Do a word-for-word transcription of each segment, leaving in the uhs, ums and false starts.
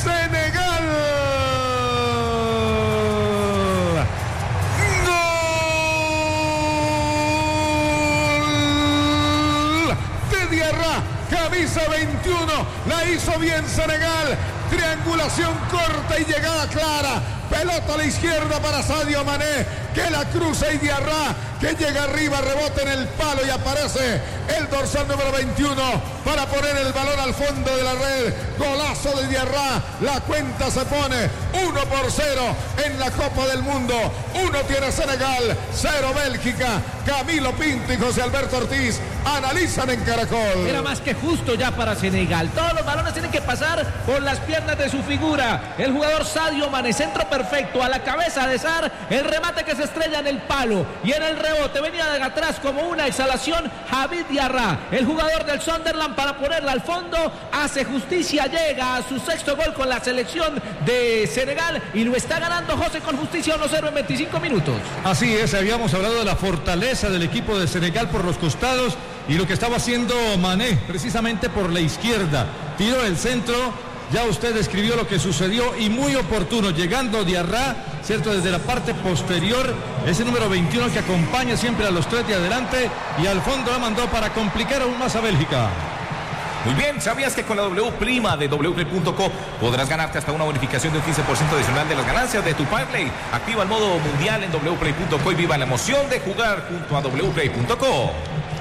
Senegal. Gol de Diarra, camisa veintiuno, la hizo bien Senegal. Triangulación corta y llegada clara. Pelota a la izquierda para Sadio Mané, que la cruza, y Diarra, que llega arriba, rebota en el palo y aparece el dorsal número veintiuno para poner el balón al fondo de la red. Golazo de Diarra. La cuenta se pone uno por cero en la Copa del Mundo. Uno tiene Senegal, cero Bélgica. Camilo Pinto y José Alberto Ortiz analizan en Caracol. Era más que justo ya para Senegal. Todos los balones tienen que pasar por las piernas de su figura. El jugador Sadio Mané, centro perfecto a la cabeza de Sarr. El remate que se estrella en el palo y en el rebote venía de atrás como una exhalación Javid Diarra, el jugador del Sunderland, para ponerla al fondo. Hace justicia, llega a su sexto gol con la selección de Senegal y lo está ganando José con justicia uno cero en veinticinco minutos. Así es, habíamos hablado de la fortaleza del equipo de Senegal por los costados y lo que estaba haciendo Mané precisamente por la izquierda. Tiró el centro. Ya usted describió lo que sucedió y muy oportuno, llegando Diarra, cierto, desde la parte posterior, ese número veintiuno que acompaña siempre a los tres de adelante, y al fondo la mandó para complicar aún más a Bélgica. Muy bien, ¿sabías que con la W Prima de doble u play punto co podrás ganarte hasta una bonificación de un quince por ciento adicional de las ganancias de tu Parlay? Activa el modo mundial en doble u play punto co y viva la emoción de jugar junto a doble u play punto co.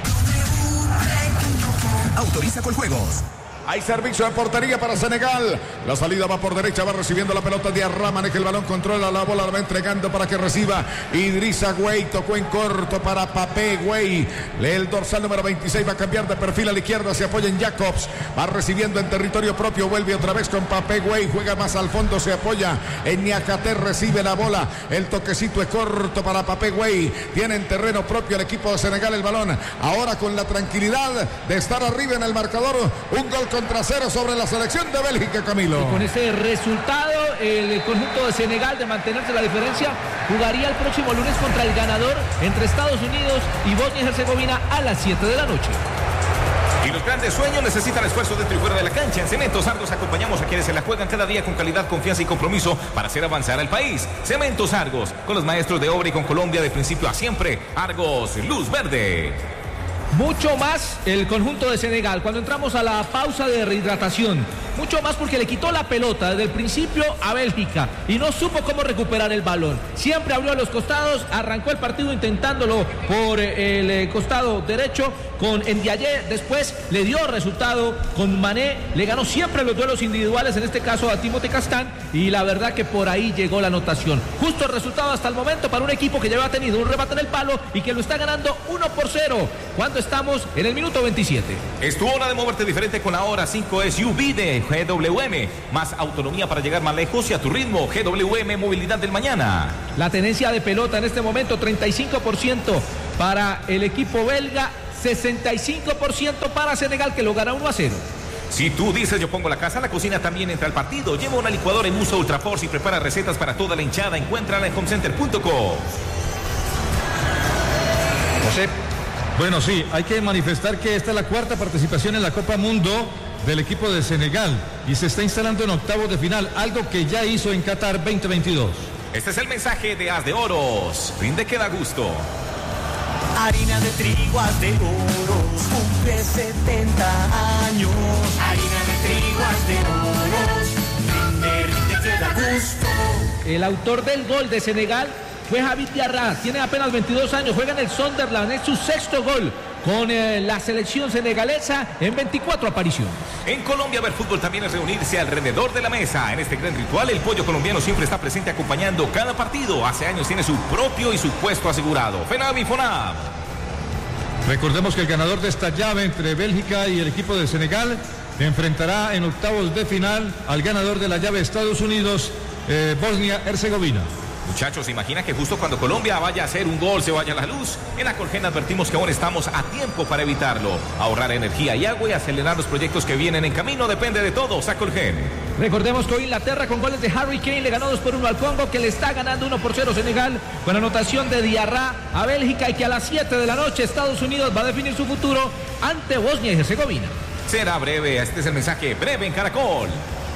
Autoriza con juegos. Hay servicio de portería para Senegal. La salida va por derecha, va recibiendo la pelota. Diarra maneja el balón, controla la bola, la va entregando para que reciba Idrissa Gueye. Tocó en corto para Papé Gueye. El dorsal número veintiséis va a cambiar de perfil a la izquierda, se apoya en Jacobs. Va recibiendo en territorio propio, vuelve otra vez con Papé Gueye. Juega más al fondo, se apoya en Niakhaté, recibe la bola. El toquecito es corto para Papé Gueye. Tiene en terreno propio el equipo de Senegal el balón. Ahora con la tranquilidad de estar arriba en el marcador. Un gol contra cero sobre la selección de Bélgica, Camilo. Y con ese resultado, el conjunto de Senegal, de mantenerse la diferencia, jugaría el próximo lunes contra el ganador entre Estados Unidos y Bosnia y Herzegovina a las siete de la noche. Y los grandes sueños necesitan esfuerzo dentro y fuera de la cancha. En Cementos Argos acompañamos a quienes se la juegan cada día con calidad, confianza y compromiso para hacer avanzar al país. Cementos Argos, con los maestros de obra y con Colombia de principio a siempre. Argos, luz verde. Mucho más el conjunto de Senegal cuando entramos a la pausa de rehidratación. Mucho más porque le quitó la pelota desde el principio a Bélgica y no supo cómo recuperar el balón. Siempre abrió a los costados, arrancó el partido intentándolo por el costado derecho con Ndiaye. Después le dio resultado con Mané. Le ganó siempre los duelos individuales, en este caso a Timothée Castán. Y la verdad que por ahí llegó la anotación. Justo el resultado hasta el momento para un equipo que ya había tenido un remate en el palo y que lo está ganando uno por cero. Cuando estamos en el minuto veintisiete. Es tu hora de moverte diferente con la hora cinco S U V de G W M. Más autonomía para llegar más lejos y a tu ritmo. G W M, movilidad del mañana. La tenencia de pelota en este momento, treinta y cinco por ciento para el equipo belga, sesenta y cinco por ciento para Senegal, que lo gana uno a cero. Si tú dices yo pongo la casa, la cocina también entra al partido. Lleva una licuadora en uso Ultra Force y prepara recetas para toda la hinchada. Encuéntrala en home center punto co. José. Bueno, sí, hay que manifestar que esta es la cuarta participación en la Copa Mundo del equipo de Senegal y se está instalando en octavos de final, algo que ya hizo en Qatar veinte veintidós. Este es el mensaje de Haz de Oros. Rinde que da gusto. Harina de trigo Haz de Oros, cumple setenta años. Harina de trigo Haz de Oros, rinde, rinde que da gusto. El autor del gol de Senegal fue Javid Diarra, tiene apenas veintidós años, juega en el Sunderland, es su sexto gol con eh, la selección senegalesa en veinticuatro apariciones. En Colombia ver fútbol también es reunirse alrededor de la mesa. En este gran ritual el pollo colombiano siempre está presente acompañando cada partido. Hace años tiene su propio y su puesto asegurado. FENAV y FONAV. Recordemos que el ganador de esta llave entre Bélgica y el equipo de Senegal enfrentará en octavos de final al ganador de la llave Estados Unidos, eh, Bosnia-Herzegovina. Muchachos, ¿se imagina que justo cuando Colombia vaya a hacer un gol se vaya la luz? En Acolgen advertimos que aún estamos a tiempo para evitarlo. Ahorrar energía y agua y acelerar los proyectos que vienen en camino depende de todos. Acolgen. Recordemos que hoy Inglaterra con goles de Harry Kane le ganó dos por uno al Congo, que le está ganando uno por cero Senegal con anotación de Diarra a Bélgica, y que a las siete de la noche Estados Unidos va a definir su futuro ante Bosnia y Herzegovina. Será breve, este es el mensaje breve en Caracol.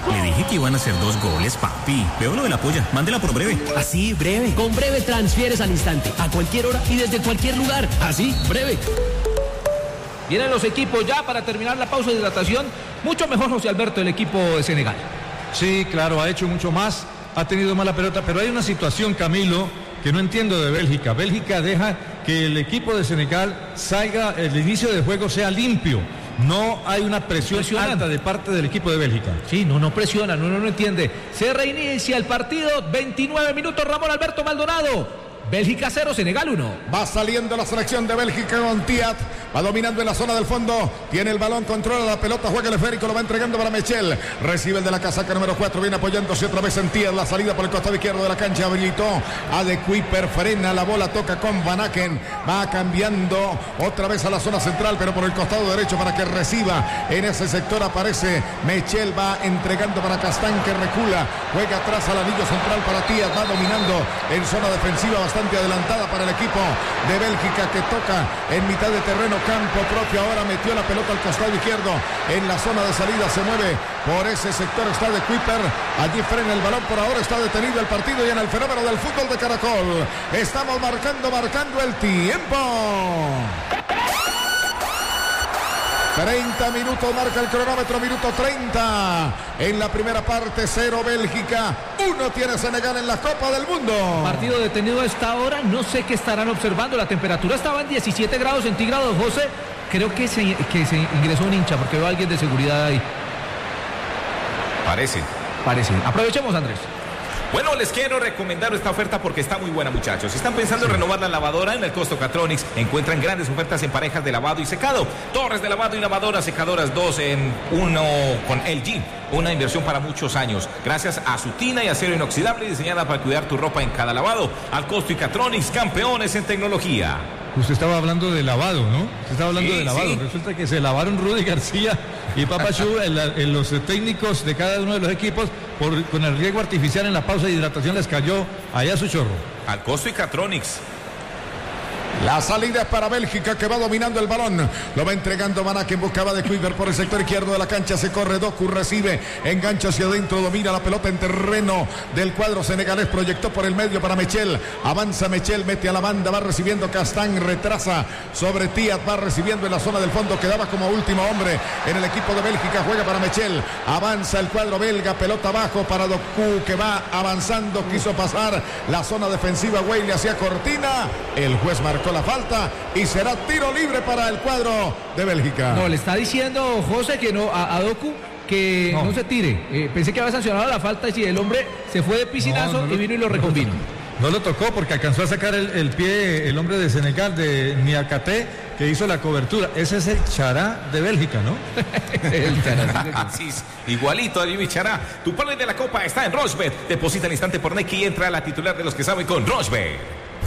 Le dije que iban a hacer dos goles, papi. Veo lo de la polla. Mándela por Breve. Así, Breve. Con Breve transfieres al instante, a cualquier hora y desde cualquier lugar. Así, Breve. Vienen los equipos ya para terminar la pausa de hidratación. Mucho mejor José Alberto, el equipo de Senegal. Sí, claro, ha hecho mucho más. Ha tenido mala pelota, pero hay una situación, Camilo, que no entiendo de Bélgica. Bélgica deja que el equipo de Senegal salga, el inicio del juego sea limpio. No hay una presión Presionan. alta de parte del equipo de Bélgica. Sí, no, no presionan, uno no entiende. Se reinicia el partido, veintinueve minutos, Ramón Alberto Maldonado. Bélgica cero, Senegal uno. Va saliendo la selección de Bélgica con Tiat. Va dominando en la zona del fondo. Tiene el balón, controla la pelota, juega el esférico, lo va entregando para Mechel. Recibe el de la casaca número cuatro. Viene apoyándose otra vez en Tiat. La salida por el costado izquierdo de la cancha. Habilitó a De Kuiper. Frena la bola, toca con Van Aken. Va cambiando otra vez a la zona central, pero por el costado derecho para que reciba. En ese sector aparece Mechel. Va entregando para Castán, que recula. Juega atrás al anillo central para Tiat. Va dominando en zona defensiva bastante adelantada para el equipo de Bélgica, que toca en mitad de terreno, campo propio. Ahora metió la pelota al costado izquierdo en la zona de salida, se mueve por ese sector, está De Kuiper, allí frena el balón, por ahora está detenido el partido y en el fenómeno del fútbol de Caracol estamos marcando, marcando el tiempo. treinta minutos marca el cronómetro, minuto treinta. En la primera parte, cero Bélgica, uno tiene Senegal en la Copa del Mundo. Partido detenido a esta hora, no sé qué estarán observando. La temperatura estaba en diecisiete grados centígrados, José. Creo que se, que se ingresó un hincha porque veo a alguien de seguridad ahí. Parece. Parece. Aprovechemos, Andrés. Bueno, les quiero recomendar esta oferta porque está muy buena, muchachos. Si están pensando sí. en renovar la lavadora, en el Costo Catronics encuentran grandes ofertas en parejas de lavado y secado. Torres de lavado y lavadoras secadoras, dos en uno con L G. Una inversión para muchos años. Gracias a su tina y acero inoxidable diseñada para cuidar tu ropa en cada lavado. Al Costo y Catronics, campeones en tecnología. Usted estaba hablando de lavado, ¿no? Usted estaba hablando sí, de lavado. Sí. Resulta que se lavaron Rudy García y Papachú, en, en los técnicos de cada uno de los equipos, por, con el riego artificial en la pausa de hidratación les cayó allá su chorro. Al Costo y Catronics. La salida es para Bélgica, que va dominando el balón. Lo va entregando Van Aken, buscaba De Kuiper por el sector izquierdo de la cancha. Se corre Doku, recibe, engancha hacia adentro, domina la pelota en terreno del cuadro senegalés. Proyectó por el medio para Mechel. Avanza Mechel, mete a la banda, va recibiendo Castán, retrasa sobre Tiat, va recibiendo en la zona del fondo. Quedaba como último hombre en el equipo de Bélgica. Juega para Mechel. Avanza el cuadro belga, pelota abajo para Doku, que va avanzando. Quiso pasar la zona defensiva. Güey le hacía cortina. El juez marcó la falta y será tiro libre para el cuadro de Bélgica. No, le está diciendo José que no a, a Doku que no, no se tire. Eh, pensé que había sancionado la falta y si el hombre se fue de piscinazo no, no lo, y vino y lo reconvino. No lo tocó porque alcanzó a sacar el, el pie el hombre de Senegal, de Niakate, que hizo la cobertura. Ese es el Chará de Bélgica, ¿no? El Chará. Sí, igualito a Jimmy Chará. Tu parlay de la Copa está en Rochebet. Deposita al instante por Nequi y entra a la titular de los que saben con Rochebet.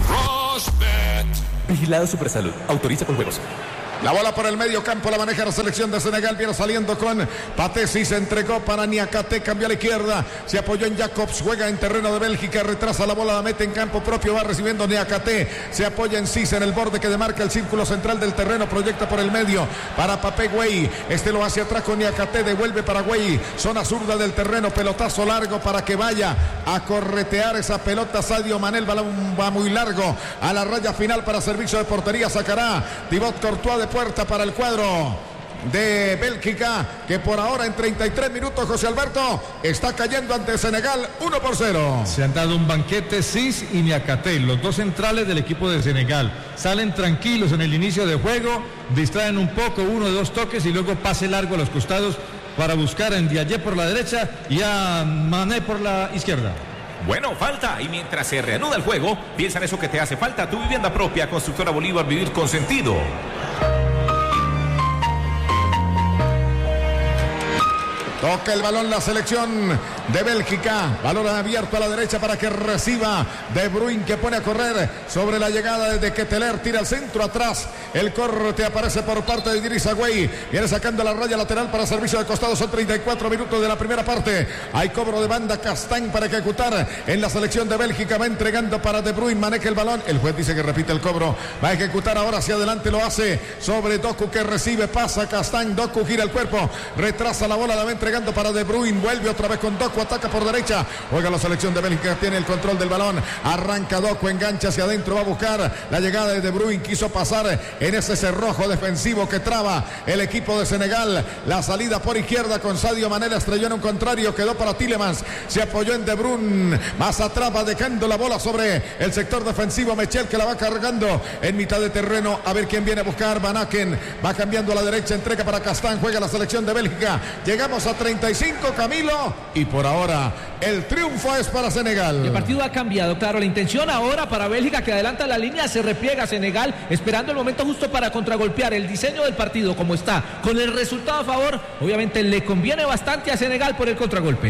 Rochebet. Vigilado Supersalud. Autoriza con juegos. La bola por el medio campo la maneja la selección de Senegal. Viene saliendo con Patesi. Se entregó para Niakate. Cambió a la izquierda. Se apoyó en Jacobs. Juega en terreno de Bélgica. Retrasa la bola. La mete en campo propio. Va recibiendo Niakate. Se apoya en Cisse en el borde que demarca el círculo central del terreno. Proyecta por el medio para Papé Güey. Este lo hace atrás con Niakate. Devuelve para Güey. Zona zurda del terreno. Pelotazo largo para que vaya a corretear esa pelota. Sadio Mané. El balón va muy largo a la raya final para servicio de portería. Sacará Thibaut Courtois de puerta para el cuadro de Bélgica, que por ahora en treinta y tres minutos, José Alberto, está cayendo ante Senegal uno por cero. Se han dado un banquete Cisse y Niakate, los dos centrales del equipo de Senegal. Salen tranquilos en el inicio de juego, distraen un poco, uno de dos toques y luego pase largo a los costados para buscar a Ndiaye por la derecha y a Mané por la izquierda. Bueno, falta. Y mientras se reanuda el juego, piensa en eso que te hace falta. Tu vivienda propia, Constructora Bolívar, vivir con sentido. Toca el balón la selección de Bélgica. Balón abierto a la derecha para que reciba De Bruyne, que pone a correr sobre la llegada de Ketelaere. Tira el centro atrás. El corte aparece por parte de Idrissa Gueye. Viene sacando la raya lateral para servicio de costado. Son treinta y cuatro minutos de la primera parte. Hay cobro de banda. Castañ para ejecutar en la selección de Bélgica. Va entregando para De Bruyne. Maneja el balón. El juez dice que repite el cobro. Va a ejecutar ahora hacia adelante. Lo hace sobre Doku, que recibe. Pasa Castañ. Doku gira el cuerpo. Retrasa la bola. La va entregando para De Bruyne. Vuelve otra vez con Doku. Ataca por derecha. Juega la selección de Bélgica. Tiene el control del balón. Arranca Doku. Engancha hacia adentro. Va a buscar la llegada de De Bruyne. Quiso pasar en ese cerrojo defensivo que traba el equipo de Senegal. La salida por izquierda con Sadio Mané. La estrelló en un contrario. Quedó para Tielemans. Se apoyó en De Bruyne. Más atrás va dejando la bola sobre el sector defensivo. Mechel, que la va cargando en mitad de terreno. A ver quién viene a buscar. Van Aken va cambiando a la derecha. Entrega para Castañ. Juega la selección de Bélgica. Llegamos a treinta y cinco, Camilo. Y por ahora el triunfo es para Senegal. El partido ha cambiado. Claro, la intención ahora para Bélgica, que adelanta la línea, se repliega a Senegal, esperando el momento justo para contragolpear. El diseño del partido como está, con el resultado a favor, obviamente le conviene bastante a Senegal por el contragolpe.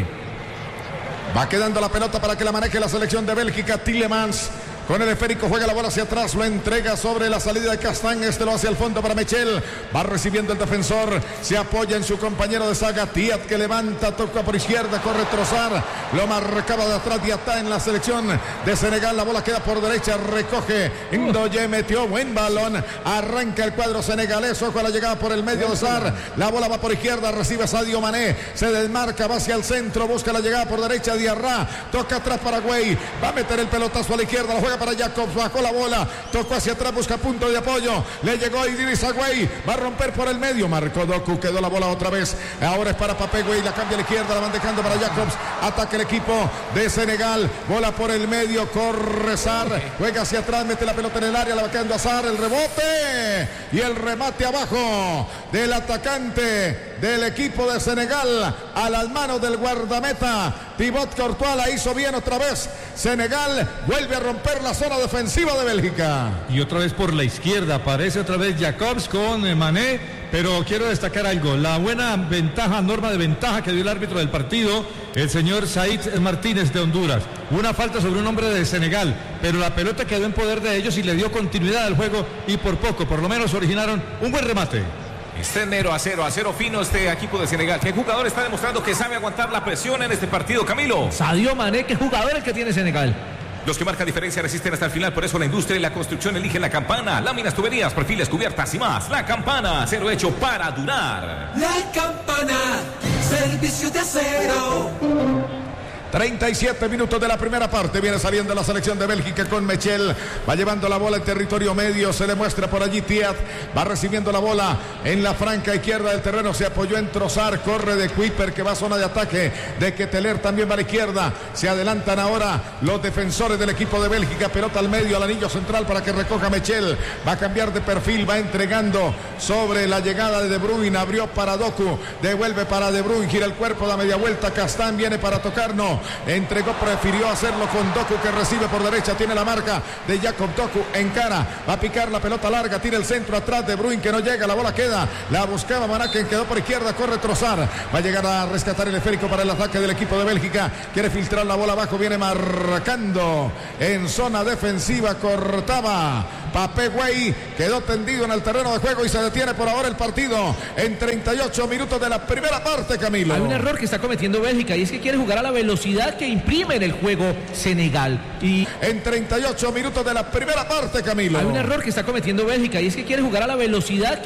Va quedando la pelota para que la maneje la selección de Bélgica. Tielemans con el esférico juega la bola hacia atrás, lo entrega sobre la salida de Castañ. Este lo hace al fondo para Mechel. Va recibiendo el defensor, se apoya en su compañero de saga, Tiat, que levanta, toca por izquierda, corre Trossard, lo marcaba de atrás Diatá en la selección de Senegal. La bola queda por derecha, recoge Ndoye, metió buen balón, arranca el cuadro senegalés. Ojo a la llegada por el medio de Sarr. La bola va por izquierda, recibe Sadio Mané, se desmarca, va hacia el centro, busca la llegada por derecha. Diarra toca atrás para Gueye, va a meter el pelotazo a la izquierda, lo juega para Jacobs, bajó la bola, tocó hacia atrás, busca punto de apoyo, le llegó Idrissa Gueye, va a romper por el medio, marcó Doku, quedó la bola otra vez, ahora es para Papé. Gueye la cambia a la izquierda, la van dejando para Jacobs, ataca el equipo de Senegal, bola por el medio, corre Sarr, juega hacia atrás, mete la pelota en el área, la va quedando a Sarr, el rebote y el remate abajo del atacante del equipo de Senegal a las manos del guardameta Thibaut Courtois. La hizo bien otra vez. Senegal vuelve a romper la zona defensiva de Bélgica. Y otra vez por la izquierda aparece otra vez Jacobs con Mané. Pero quiero destacar algo, la buena ventaja, norma de ventaja que dio el árbitro del partido, el señor Said Martínez de Honduras. Una falta sobre un hombre de Senegal, pero la pelota quedó en poder de ellos y le dio continuidad al juego y por poco, por lo menos originaron un buen remate. Está enero a cero, a cero fino este equipo de Senegal. ¿Qué jugador está demostrando que sabe aguantar la presión en este partido, Camilo? Sadio Mané, ¿qué jugador el que tiene Senegal? Los que marcan diferencia resisten hasta el final, por eso la industria y la construcción eligen La Campana. Láminas, tuberías, perfiles, cubiertas y más. La Campana, acero hecho para durar. La Campana, servicio de acero. treinta y siete minutos de la primera parte. Viene saliendo la selección de Bélgica con Mechel. Va llevando la bola en territorio medio. Se le muestra por allí Tiat. Va recibiendo la bola en la franca izquierda del terreno. Se apoyó en Trossard. Corre de Kuiper, que va a zona de ataque. De Ketelaere también va a la izquierda. Se adelantan ahora los defensores del equipo de Bélgica. Pelota al medio, al anillo central para que recoja Mechel. Va a cambiar de perfil. Va entregando sobre la llegada de De Bruyne. Abrió para Doku. Devuelve para De Bruyne. Gira el cuerpo, da media vuelta. Castañ viene para tocar. No. Entregó, prefirió hacerlo con Doku, que recibe por derecha, tiene la marca de Jacob. Doku encara, va a picar la pelota larga, tira el centro atrás de Bruyne, que no llega, la bola queda, la buscaba Manaken, quedó por izquierda, corre Trossard, va a llegar a rescatar el esférico para el ataque del equipo de Bélgica, quiere filtrar la bola abajo, viene marcando en zona defensiva, cortaba Papé. Gueye quedó tendido en el terreno de juego y se detiene por ahora el partido en treinta y ocho minutos de la primera parte, Camilo. Hay un error que está cometiendo Bélgica y es que quiere jugar a la velocidad que imprime en el juego Senegal. Y en treinta y ocho minutos de la primera parte, Camilo. Hay un error que está cometiendo Bélgica y es que quiere jugar a la velocidad que